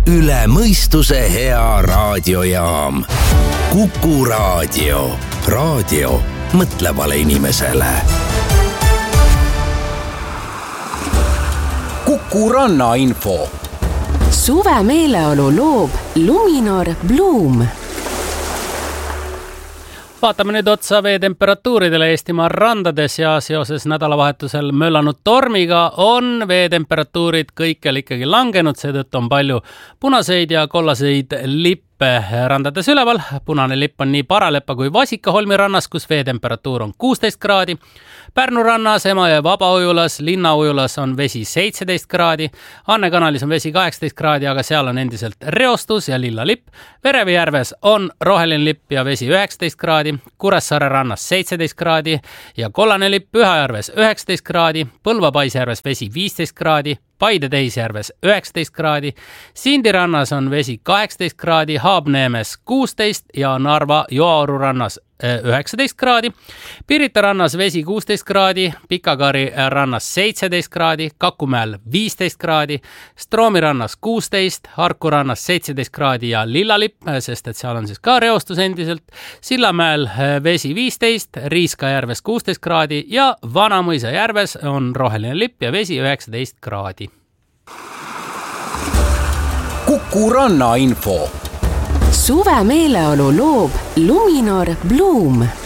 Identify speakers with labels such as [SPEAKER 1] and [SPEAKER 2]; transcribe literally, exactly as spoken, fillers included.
[SPEAKER 1] üle mõistuse hea raadiojaam. Kuku Raadio. Raadio mõtlevale inimesele. Kuku Ranna info.
[SPEAKER 2] Suve meeleolu loob Luminor Bloom.
[SPEAKER 3] Vaatame nüüd otsa veetemperatuuridele Eestimaa randades ja seoses nädalavahetusel möllanud tormiga on veetemperatuurid kõikjal ikkagi langenud, seetõttu on palju punaseid ja kollaseid lippe randades üleval. Punane lipp on nii Paralepa kui Vasikaholmi rannas, kus veetemperatuur on kuusteist kraadi. Pärnu rannas, Emajõe Vabaujulas, Linnaujulas on vesi seitseteist kraadi. Anne kanalis on vesi kaheksateist kraadi, aga seal on endiselt reostus ja lilla lipp. Verevi järves on roheline lipp ja vesi üheksateist kraadi. Kuressaare rannas seitseteist kraadi ja kollane lipp Pühajärves üheksateist kraadi. Põlva-Paisjärves vesi viisteist kraadi. Paide Tehisjärves üheksateist kraadi, Sindi rannas on vesi kaheksateist kraadi, Haabneemes kuusteist ja Narva Joaoru rannas üheksateist kraadi, Pirita rannas vesi kuusteist kraadi, Pikakari rannas seitseteist kraadi, Kakumäel viisteist kraadi, Stroomi rannas kuusteist, Harku rannas seitseteist kraadi ja lillalipp, sest et seal on siis ka reostus endiselt, Sillamäel vesi viisteist, Riiska järves kuusteist kraadi ja Vanamõisa järves on roheline lipp ja vesi üheksateist kraadi.
[SPEAKER 1] Kuku Ranna info.
[SPEAKER 2] Suve meeleolu loob Luminor Bloom.